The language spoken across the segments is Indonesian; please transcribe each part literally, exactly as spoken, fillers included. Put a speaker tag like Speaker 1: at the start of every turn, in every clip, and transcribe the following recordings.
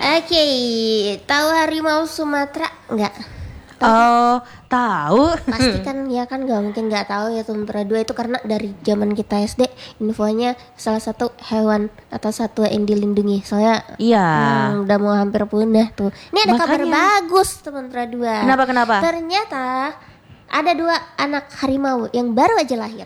Speaker 1: Oke, tahu harimau Sumatera nggak?
Speaker 2: Oh, tahu.
Speaker 1: Pasti kan ya kan nggak mungkin nggak tahu ya Sumatera dua itu karena dari zaman kita S D infonya salah satu hewan atau satwa yang dilindungi. Soalnya
Speaker 2: Iya.
Speaker 1: hmm, udah mau hampir punah tuh. Ini ada kabar
Speaker 2: Makanya.
Speaker 1: bagus Sumatera dua.
Speaker 2: Kenapa kenapa?
Speaker 1: Ternyata ada dua anak harimau yang baru aja lahir.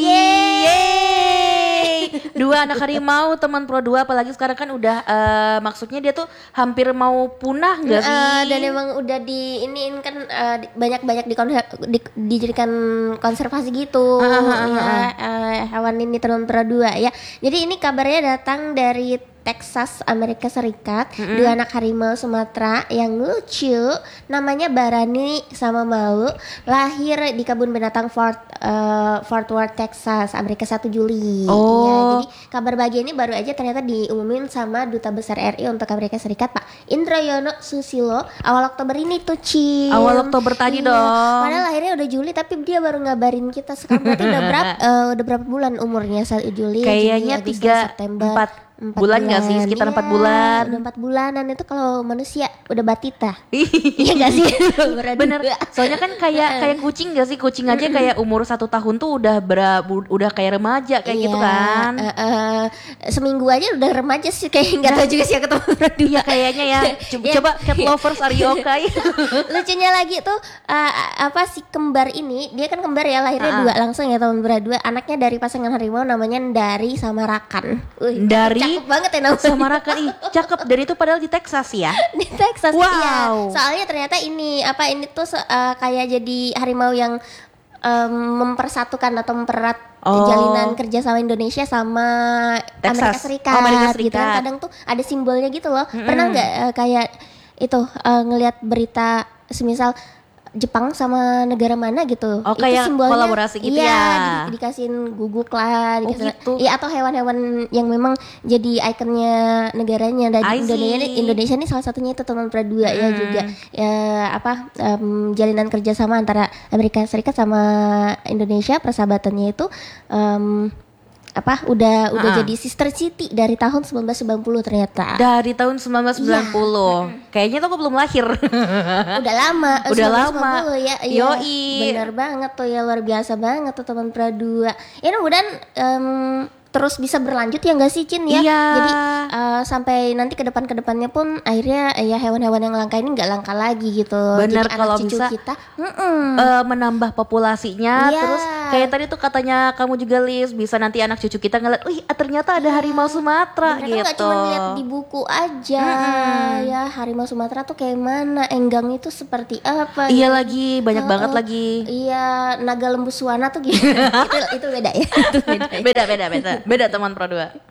Speaker 2: Yeay. Dua anak harimau teman Pro dua, apalagi sekarang kan udah eh, maksudnya dia tuh hampir mau punah enggak sih?
Speaker 1: Eh, dan emang udah di ini kan eh, di- banyak-banyak di, di- dijadikan konservasi gitu.
Speaker 2: Ah, ah, ah,
Speaker 1: ya
Speaker 2: ah.
Speaker 1: eh, hewan ini Tarantula dua ya. Jadi ini kabarnya datang dari Texas, Amerika Serikat. Dua anak harimau Sumatera yang lucu, namanya Barani sama Mau, lahir di kebun binatang Fort eh, Fort Worth, Texas, Amerika satu Juli.
Speaker 2: Oh.
Speaker 1: Ya, jadi kabar bahagia ini baru aja ternyata diumumin sama Duta Besar R I untuk Amerika Serikat, Pak Indrayono Susilo, awal Oktober ini tuh, Cin.
Speaker 2: Awal Oktober tadi
Speaker 1: Iya.
Speaker 2: dong.
Speaker 1: Padahal lahirnya udah Juli tapi dia baru ngabarin kita sekarang. Berarti udah berapa eh, udah berapa bulan umurnya saat Juli?
Speaker 2: Kayaknya
Speaker 1: Juli, Agustus,
Speaker 2: tiga,
Speaker 1: September.
Speaker 2: empat bulan nggak sih? Sekitar empat
Speaker 1: Iya,
Speaker 2: bulan.
Speaker 1: Udah empat bulanan itu kalau manusia udah batita. Iya nggak sih?
Speaker 2: Bener, soalnya kan kayak kayak kucing gak sih, kucing aja kayak umur satu tahun tuh udah ber, udah kayak remaja kayak gitu
Speaker 1: Iya,
Speaker 2: kan.
Speaker 1: eh, eh, seminggu aja udah remaja sih kayak nggak tahu juga sih ya ketemu berdua.
Speaker 2: Iya kayaknya ya. Coba,
Speaker 1: Iya.
Speaker 2: coba cat lovers are you okay?
Speaker 1: Lucunya lagi tuh uh, apa si kembar ini, dia kan kembar ya, lahirnya
Speaker 2: Ah.
Speaker 1: dua langsung ya tahun berdua. Anaknya dari pasangan harimau namanya Dari sama Rakan. Wih,
Speaker 2: Dari
Speaker 1: cakep banget ya namanya.
Speaker 2: sama Raka, ih cakep. Dan itu padahal di Texas ya.
Speaker 1: Di Texas.
Speaker 2: Wow.
Speaker 1: Iya. Soalnya ternyata ini apa ini tuh se- uh, kayak jadi harimau yang um, mempersatukan atau mempererat
Speaker 2: Oh.
Speaker 1: jalinan kerja sama Indonesia sama Amerika
Speaker 2: Texas.
Speaker 1: Serikat,
Speaker 2: Oh, Amerika
Speaker 1: gitu kan.
Speaker 2: Serikat.
Speaker 1: Kadang tuh ada simbolnya gitu loh. Pernah nggak uh, kayak itu uh, ngelihat berita semisal Jepang sama negara mana gitu,
Speaker 2: Oh,
Speaker 1: itu
Speaker 2: kayak
Speaker 1: simbolnya
Speaker 2: kolaborasi gitu
Speaker 1: iya,
Speaker 2: ya?
Speaker 1: di- dikasihin guguk lah,
Speaker 2: Oh,
Speaker 1: dikasih-
Speaker 2: gitu.
Speaker 1: iya, atau hewan-hewan yang memang jadi ikonnya negaranya. Dan
Speaker 2: I see.
Speaker 1: Indonesia ini, Indonesia ini salah satunya itu teman dua ya juga ya apa em, jalinan kerjasama antara Amerika Serikat sama Indonesia, persahabatannya itu em, apa udah udah
Speaker 2: Ah.
Speaker 1: jadi sister city dari tahun sembilan belas sembilan puluh ternyata.
Speaker 2: Dari tahun sembilan belas sembilan puluh. Kayaknya tuh aku belum lahir.
Speaker 1: Udah lama, eh,
Speaker 2: Udah
Speaker 1: sembilan belas
Speaker 2: lama.
Speaker 1: sembilan puluh ya, iya.
Speaker 2: Yoi.
Speaker 1: Bener banget tuh ya, luar biasa banget tuh teman Pradua. Ya mudah-mudahan em, terus bisa berlanjut ya nggak sih, Cin ya?
Speaker 2: Iya.
Speaker 1: Jadi eh, sampai nanti ke depan ke depannya pun akhirnya eh, ya hewan-hewan yang langka ini nggak langka lagi gitu.
Speaker 2: Bener,
Speaker 1: Jadi
Speaker 2: kalau
Speaker 1: anak cucu
Speaker 2: bisa,
Speaker 1: kita, mm-mm.
Speaker 2: Eh, menambah populasinya.
Speaker 1: Iya.
Speaker 2: Terus kayak tadi tuh katanya kamu juga Liz, bisa nanti anak cucu kita ngeliat, wih ternyata ada harimau Sumatera
Speaker 1: Mereka nggak
Speaker 2: gitu.
Speaker 1: cuma lihat di buku aja, ya harimau Sumatera tuh kayak mana, enggang itu seperti apa?
Speaker 2: Iya
Speaker 1: gitu.
Speaker 2: lagi, banyak
Speaker 1: Oh,
Speaker 2: banget
Speaker 1: oh.
Speaker 2: lagi.
Speaker 1: Iya, naga lembu suwana tuh gimana? itu itu beda ya. Itu beda. ya.
Speaker 2: Beda beda beda beda teman Pro dua.